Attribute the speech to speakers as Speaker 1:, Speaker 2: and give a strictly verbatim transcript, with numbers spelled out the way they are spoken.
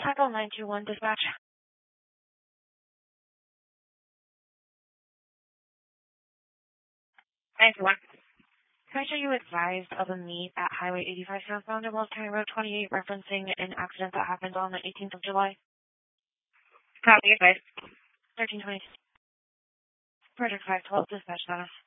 Speaker 1: Tackle nine two one dispatch. nine two one. Commissioner, you advised of a meet at Highway eighty-five southbound of Wells County Road twenty-eight referencing an accident that happened on the eighteenth of July. Copy advice. thirteen twenty. Project five twelve dispatch status.